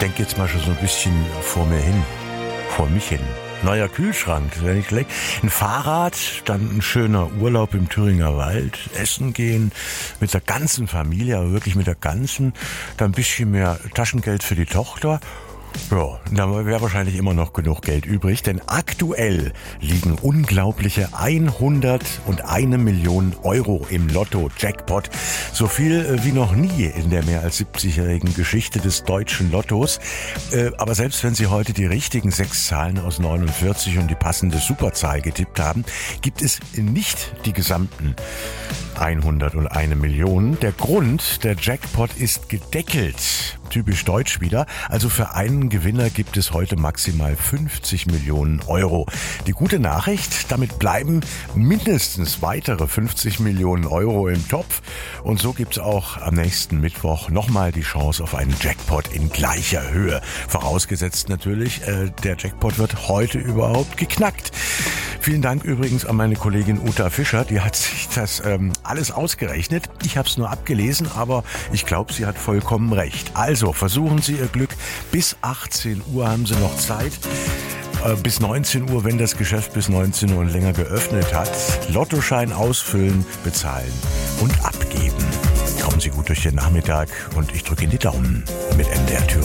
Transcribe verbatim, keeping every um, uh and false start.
denke jetzt mal schon so ein bisschen vor mir hin, vor mich hin. Neuer Kühlschrank, wäre nicht schlecht. Ein Fahrrad, dann ein schöner Urlaub im Thüringer Wald, essen gehen mit der ganzen Familie, aber wirklich mit der ganzen. Dann ein bisschen mehr Taschengeld für die Tochter. Ja, da wäre wahrscheinlich immer noch genug Geld übrig, denn aktuell liegen unglaubliche hunderteins Millionen Euro im Lotto-Jackpot. So viel wie noch nie in der mehr als siebzigjährigen Geschichte des deutschen Lottos. Aber selbst wenn Sie heute die richtigen sechs Zahlen aus neunundvierzig und die passende Superzahl getippt haben, gibt es nicht die gesamten hunderteins Millionen. Der Grund, der Jackpot ist gedeckelt. Typisch deutsch wieder. Also für einen Gewinner gibt es heute maximal fünfzig Millionen Euro. Die gute Nachricht, damit bleiben mindestens weitere fünfzig Millionen Euro im Topf. Und so gibt es auch am nächsten Mittwoch nochmal die Chance auf einen Jackpot in gleicher Höhe. Vorausgesetzt natürlich, äh, der Jackpot wird heute überhaupt geknackt. Vielen Dank übrigens an meine Kollegin Uta Fischer, die hat sich das ähm, alles ausgerechnet. Ich habe es nur abgelesen, aber ich glaube, sie hat vollkommen recht. Also versuchen Sie Ihr Glück. Bis achtzehn Uhr haben Sie noch Zeit. Äh, bis neunzehn Uhr, wenn das Geschäft bis neunzehn Uhr und länger geöffnet hat. Lottoschein ausfüllen, bezahlen und abgeben. Kommen Sie gut durch den Nachmittag und ich drücke Ihnen die Daumen mit M D R Thüringen.